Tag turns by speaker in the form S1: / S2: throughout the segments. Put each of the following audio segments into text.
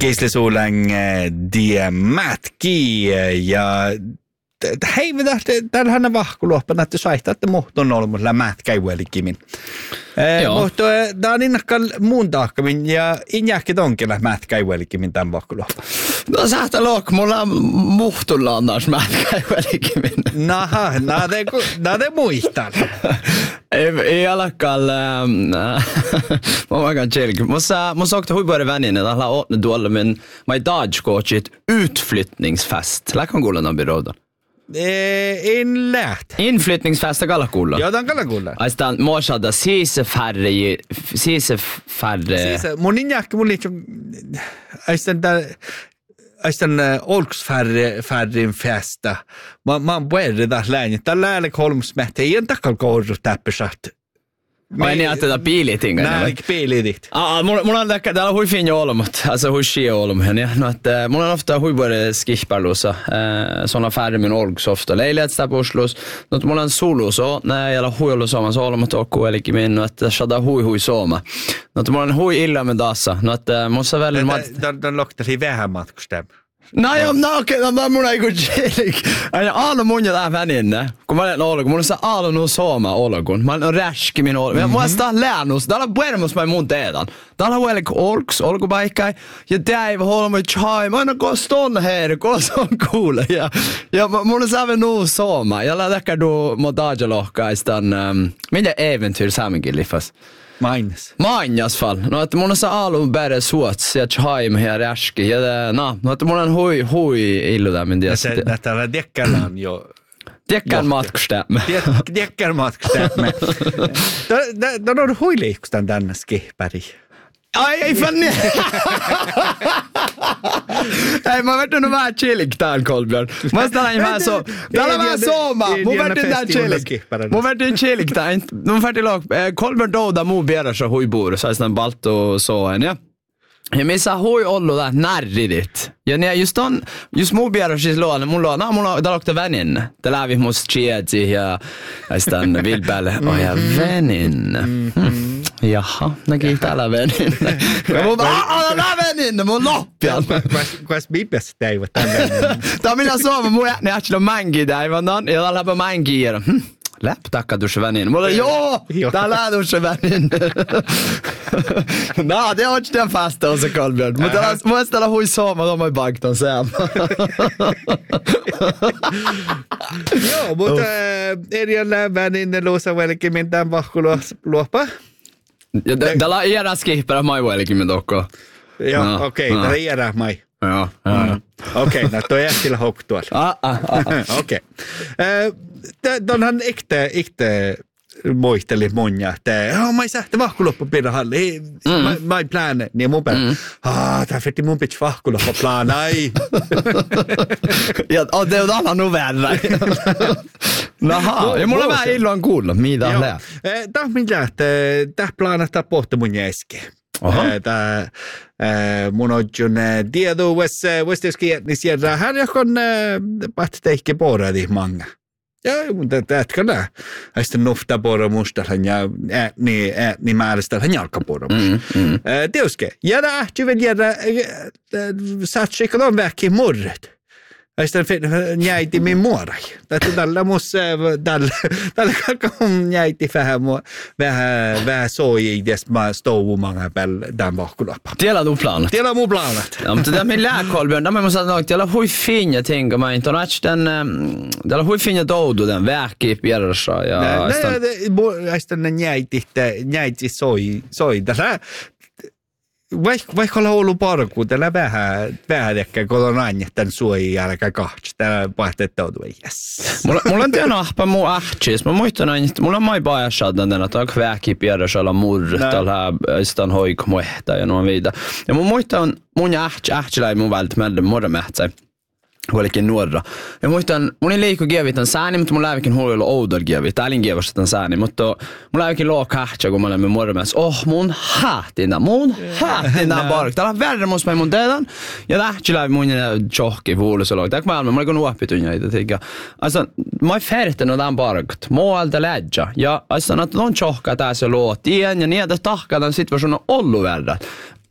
S1: Keislisuulen diemätki ja hei, täällähän on vahkuluoppa, että saihtaa, että muhtun olemulla mätkäivuelikimin. Mutta tämä on innakkaan muun taakkamin ja injääkin onkilla mätkäivuelikimin tämän vahkuluoppa.
S2: No saattaa luokka, mulla on muhtulla annas mätkäivuelikimin.
S1: Naha, nade muistan.
S2: I alla fall, man kan chilla. Måste åkte hur vänner det har åt dåligt men my dodge coach ett utflyttningsfest. Lä kan gå den byråden.
S1: En läht.
S2: Inflyttningsfest är galakulla.
S1: Ja, den galakulla.
S2: Alltså måste det sise färre. Sise.
S1: Mun injäkki mun liittyy Aistan olksfärrin festa. Mä oon puhuin tässä läänä. Tällä läällä kolmsmättä ei ole takalla kohdus täppäsät.
S2: Ai niin, että piilitinga.
S1: Nej, piilitit.
S2: Mulla on täällä hui finja olemat. Alltså hui shia olemat. No, että mulla on ofta hui både skihparlusa. Såna färre min olks ofta. Leilighetstä puslus. No, mulla on suluso. Nej, jällä hui ollut sooma. Så olemat okku elikin min. No, että shada hui sooma. No, että mulla on hui illa med dassa. No, että musta välillä...
S1: Den loktasi vähän matkustam.
S2: Okei, mun ei kun chillik. Aina mun jotain väninne. Kun mä olen olkun, mun on se aina sooma olkun. Mä olen räski min olkun. Mä sitä läänus. Täällä on puhumus mä mun teedan. Täällä on huolik olkupaikkai. Ja täivä holma chai. Mä aina koston här. Koston kuule. Ja mun on säven nu sooma. Ja lähdekään du modagelohkaistan. Mitä äventyr samenkin liffas? Mainas fall. No että mun on se alun bäre suots ja chaim här räski. Ja no että mun on hui illuda men det.
S1: Detta är deckarlan jo.
S2: Deckan matkustämme.
S1: Deckan matkustämme. Då är hui liikustan tänne skihpäri.
S2: Ai fan. Ei mä vedän vähän chillik täällä Kolbjörn. Mä stannan vähän so. Täällä vähän sooma. Mun vedän täällä chillik. Mun vedän chillik täällä. Mun vedän lok. Kolbjörn douda muu bierasha huibur. Saistan balto soen ja. Ja missä hui ollu tää närridit. Ja ne just muu bierashis luona. Mun luona. Mun on dalokta vänin. Te lävi mus chiedsi ja saistan vilbälle. Oh ja vänin. Jaha, näki täällä vänin. Mä vänin, mun loppian.
S1: Kuas bibes teivät tämän.
S2: Tää minä sooma, mun jätni ähtillä mänki teivän. Ja tää läpä mänki jäädä. Läpp takka dusse vänin. Mulla joo, tää lää dusse vänin. No, det on den fasta och så Kolbjörn. Men det måste alla hui sooma, de har bagton sen.
S1: Joo, mutta eriällä vänin luosa velki mitään vahkuluoppa.
S2: Ja täällä on iärä skihperä mai velki mit okko.
S1: Joo, okei, täällä on iärä mai.
S2: Joo.
S1: Okei, no toi jähtillä hoktualla. Okei. Tonhan ikte muisteli monja, että mä ei sähtä vahkuloppa pidähalli. Mä ei plääne, niin mun päälle. Tää fetti mun pitch vahkuloppa plaanai.
S2: Ja det on alla nu värre. Naha, ja mulla vähän illoin kuulla, mitä on lää.
S1: Tää on minkä, että tää plaanata pohti mun jäske. Mun on tiedu, voisikin siellä hän jokon patteikki poradi manga. Ja, mutta tätkänä. Sitten nufta poro mustahan ja niin määrästähän jalkaporo. Teuske, jäädä ähtyvän jäädä saatsikon on vähki murret. Sitten jäiti min muorai. Tällä musta tällä kakon jäiti vähän soi des mä stoumanga päällä tämän vahkulappa.
S2: Tiedä du planat.
S1: Tiedä mun planat.
S2: Ja, mutta tämä lää Kolbjörn, tämä måste nog tiedä hui finja tinga mä inte och den där hui finja doudu den vähki piersa ja
S1: sitten jäiti soi tässä. Vaikka olla ollut parku, tällä vähän ehkä kun aina tämän suojin jälkeen kahtsi. Tämä vaihtoehto on yes.
S2: Mulla on tiedä ahpa muu ahtsis. Mä muistan aina, että mulla on mai pajasaddan den, että on kväki pierasalla murret, tällä istan hoik muehta ja noin viitä. Ja mun muistan, mun ahtsilä ei mun välttämättä mormehtsä. Huolikin nuorra. Ja muistan, mun ei liiku gievitan sääni, mutta mun läivikin huolella oudol gievit. Tää olin gievasta sääni, mutta mun läivikin loo kahtsa, kun mä olemme mormessa. Mun hahtina bark. Täällä on värre mun teedan. Ja lähtsi läivi mun tjohki huolisella. Täällä mä olin kun uoppitunja itä tiikä. Also, mä ei färtänyt tämän barkt. Muualta lädja. Ja also, että on tjohka tässä luo tien ja niitä tahkaa tämän situationen ollut värre.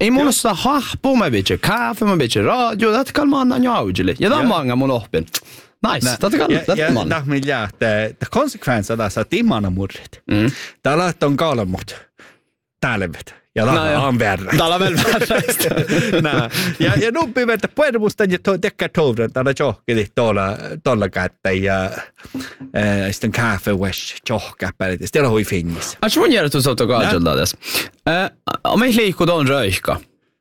S2: Ei mulla saa hahpua, mä vitsi kaffe, mä vitsi radio, tätä kalma annan jaudjille. Ja tämä manga mun oppin. Nice, tätä kalma.
S1: Ja tämä milja, että konsekvensa tässä on imana murrit. Täällä on kaulamut. Täällä vetä. Ja täällä on verran.
S2: Täällä on verran.
S1: Ja nuppi verta puedemusta ja tekee touvran. Täällä johkeli tuolla kättä ja sitten kaffe wesh johkäppärit. Sitten hui finnis.
S2: Aš mun järjestus tuossa kaadjalla tässä. Me liikkuu tuon röihka.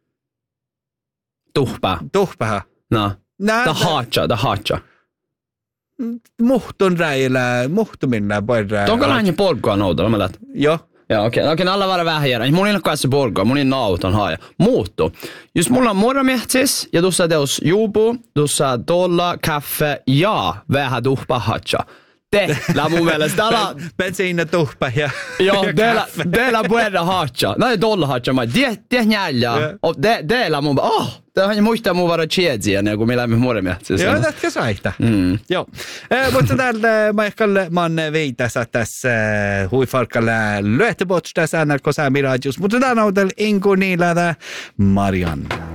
S1: Tuhpää.
S2: No. Da haatsa.
S1: Muhtun räillä, muhtumina poira.
S2: Onko lähinnä polkua noudella? Mä läht.
S1: Joo.
S2: Ja okei, alla vara vähän järjellä. Mun ei ole kanssa polkua, mun ei nauton haaja. Muuttu. Jos mulla on muoramiehtsis ja tuossa teos juupu, tuossa tolla, kaffe ja vähän tuhpa haatsa. Teillä mun mielestä.
S1: Bensiina tuhpa ja
S2: joo, teillä puhutaan haatsa. No ei tolla haatsa, mä tiedän njäljää. Teillä mun, tähän muistaa mun vara tjeetsiä, kun me lämmin muorimiehtsis.
S1: Joo, tätkä saita. Joo. Mutta täällä Michael man viitasa tässä huifarkalle lyöttöbots tässä NRK Säämi Radios. Mutta täällä on täällä Inko Niilä Marianne.